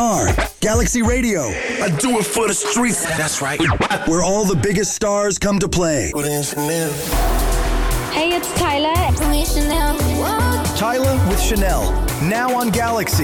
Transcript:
Galaxy Radio, I do it for the streets. That's right. where all the biggest stars come to play. Hey, it's Tyler. Tyler with Chanel, now on Galaxy.